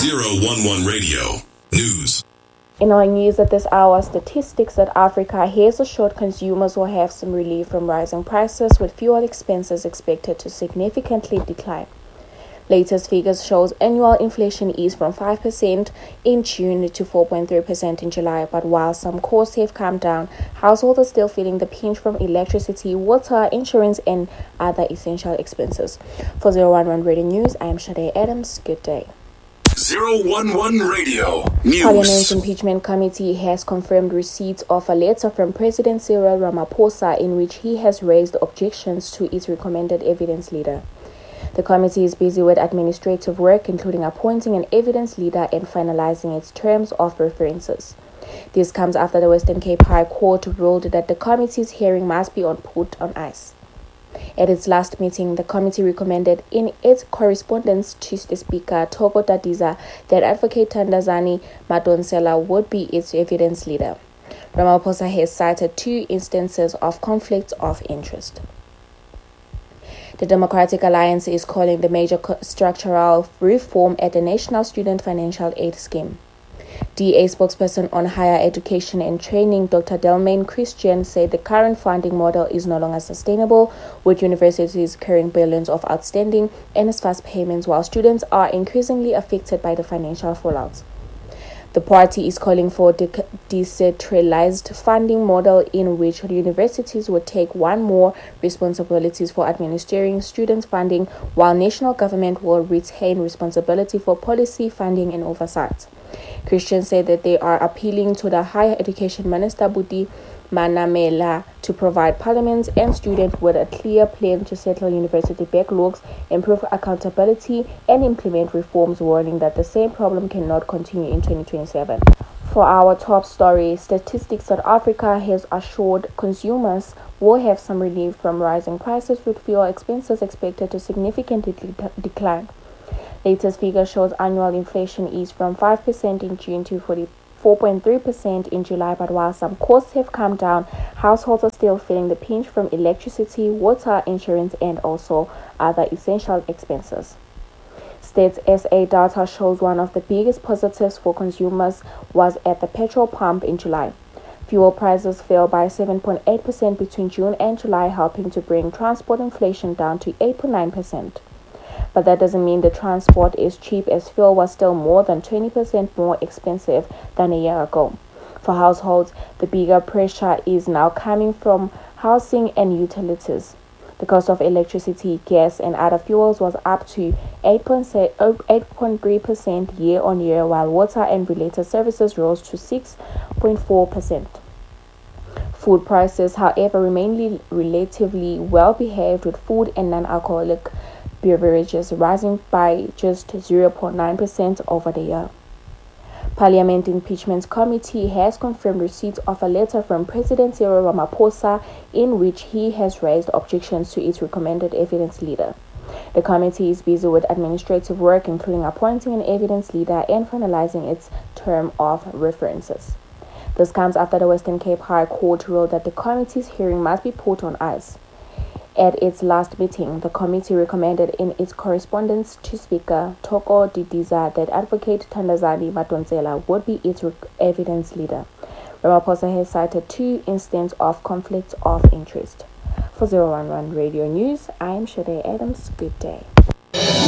011 Radio News. In our news at this hour, statistics that Africa has assured consumers will have some relief from rising prices, with fuel expenses expected to significantly decline. Latest figures shows annual inflation eased from 5% in June to 4.3% in July, but while some costs have come down, households are still feeling the pinch from electricity, water, insurance, and other essential expenses. For 011 Radio News, I am Shade Adams. Good day. 011 Radio News. Parliament's Impeachment Committee has confirmed receipt of a letter from President Cyril Ramaphosa in which he has raised objections to its recommended evidence leader. The committee is busy with administrative work, including appointing an evidence leader and finalizing its terms of references. This comes after the Western Cape High Court ruled that the committee's hearing must be put on ice. At its last meeting, the committee recommended in its correspondence to the Speaker, Thoko Tadiza, that Advocate Thandazani Madonsela would be its evidence leader. Ramaphosa has cited 2 instances of conflicts of interest. The Democratic Alliance is calling the major structural reform at the National Student Financial Aid Scheme. DA spokesperson on higher education and training, Dr. Delmain Christian, said the current funding model is no longer sustainable, with universities carrying billions of outstanding NSFAS payments while students are increasingly affected by the financial fallout. The party is calling for a decentralized funding model in which universities would take more responsibilities for administering student funding, while national government will retain responsibility for policy, funding, and oversight. Christians say that they are appealing to the Higher Education Minister Buti Manamela to provide Parliament and students with a clear plan to settle university backlogs, improve accountability, and implement reforms, warning that the same problem cannot continue in 2027. For our top story, statistics that Africa has assured consumers will have some relief from rising prices, with fuel expenses expected to significantly decline. Latest figure shows annual inflation eased from 5% in June to 4.3% in July, but while some costs have come down, households are still feeling the pinch from electricity, water, insurance, and also other essential expenses. Stats SA data shows one of the biggest positives for consumers was at the petrol pump in July. Fuel prices fell by 7.8% between June and July, helping to bring transport inflation down to 8.9%. But that doesn't mean the transport is cheap, as fuel was still more than 20% more expensive than a year ago. For households, the bigger pressure is now coming from housing and utilities. The cost of electricity, gas, and other fuels was up to 8.3% year-on-year, while water and related services rose to 6.4%. Food prices, however, remain relatively well behaved, with food and non-alcoholic beverages rising by just 0.9% over the year. Parliament Impeachment Committee has confirmed receipt of a letter from President Cyril Ramaphosa in which he has raised objections to its recommended evidence leader. The committee is busy with administrative work, including appointing an evidence leader and finalizing its term of references. This comes after the Western Cape High Court ruled that the committee's hearing must be put on ice. At its last meeting, the committee recommended in its correspondence to Speaker Thoko Didiza that Advocate Thandazani Madonsela would be its evidence leader. Ramaphosa has cited 2 instances of conflicts of interest. For 011 Radio News, I am Shade Adams. Good day.